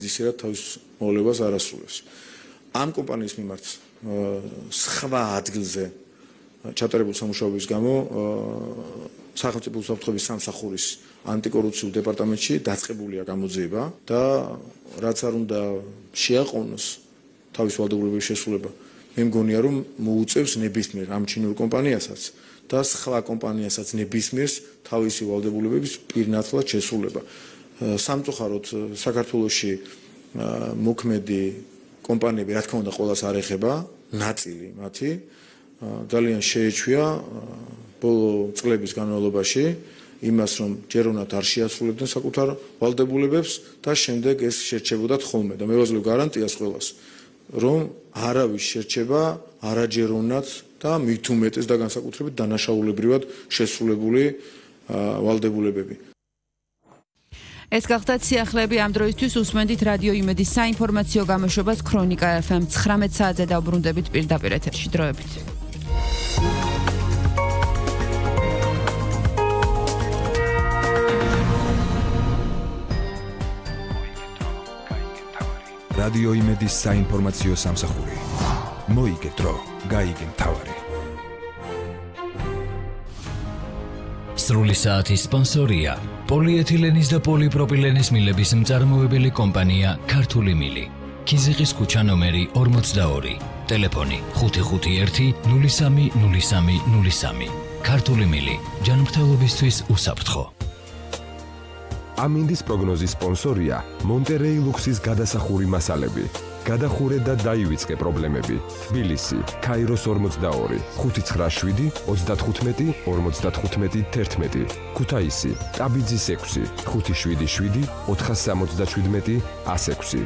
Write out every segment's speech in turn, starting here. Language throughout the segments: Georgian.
ისედაც თავის მოვალეობას არ ასრულებს. ამ კომპანიის მიმართ სხვა ადგილზე ჩატარებულ სამუშაოების გამო სახელმწიფო უსაფრთხოების სამსახურის ანტიკორუფციულ დეპარტამენტში დაწყებულია გამოძიება და რაც არ უნდა შეაყოვნოს თავის ვალდებულების შესრულება, მე მგონია რომ მოუწევს ნებისმიერ ამ ჩინურ კომპანიასაც და სხვა კომპანიასაც ნებისმიერს თავისი ვალდებულების პირნათლად შესრულება. სამწუხაროდ საქართველოში მოქმედი კომპანიები რა თქმა უნდა ყოველას არ ეხება, ნაწილი მათი ძალიან შეეჩვია ბოლო წლების განმავლობაში იმას, რომ ჯერონად არ შეასრულებდნენ საკუთარ ვალდებულებებს და შემდეგ ეს შერჩებოდათ ხოლმე და მე ვაძლევ გარანტიას ყველას, რომ არავის შერჩება არაჯერონად და მით უმეტეს და განსაკუთრებით დანაშაულებრივად შესრულებული ვალდებულებები. ეს გახდა სიახლეები ამ დროისთვის უსმენდით რადიო იმედის საინფორმაციო გამოშვებას ქრონიკა FM 19 საათზე დავბრუნდებით პირდაპირ ეთერში დროებით. რადიო იმედის საინფორმაციო სამსახური. მოიგე დრო, გაიგე მთავარი. სრული საათის სპონსორია პოლიეთილენის და პოლიპროპილენის მილების მწარმოებელი კომპანია ქართული მილი. ქიზიყის ქუჩა ნომერი 42. ტელეფონი 551 030303. ქართული მილი. ჯანმრთელობისთვის უსაფრთხო. ამინდის პროგნოზის სპონსორია მონტერეი ლუქსის გადასახური მასალები. გადახურე და დაივიწყე პრობლემები. თბილისი, ქაიროს 42, 597 35 55 11. ქუთაისი, ტაბიძის 6, 577 477 106.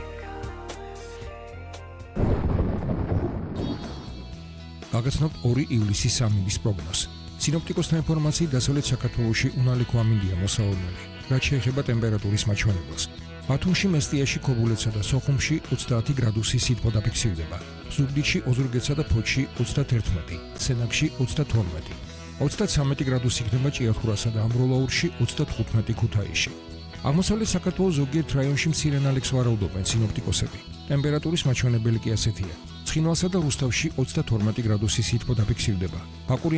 გაგაცნობ 2 ივლისის ამინდის პროგნოზს. სინოპტიკოსთა ინფორმაციით დასავლეთ საქართველოში უნალიქო ამინდია მოსავალნელი. რაც შეეხება ტემპერატურის მაჩვენებელს. ბათუმში, მესტიაში, ქობულეთსა და სოხუმში 30 გრადუსი სითბო დაფიქსირდება. ზუგდიდში, ოზურგეთსა და ფოთში 31, სენაკში 32, 33 გრადუსი იქნება ჭიათურასა და ამბროლაურში, 35 ქუთაისში. აღმოსავლეთ საქართველოს ზოგიერთ რაიონში მცირე ნალექს ვარაუდობენ სინოპტიკოსები. ტემპერატურის მაჩვენებელი კი ასეთია. ცხინვალსა და რუსთავში 32 გრადუსი სითბო დაფიქსირდება.